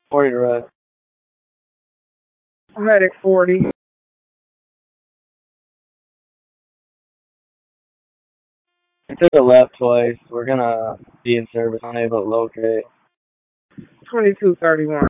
40 to rest. Medic 40. I took a left twice. We're gonna be in service, unable to locate. 2231.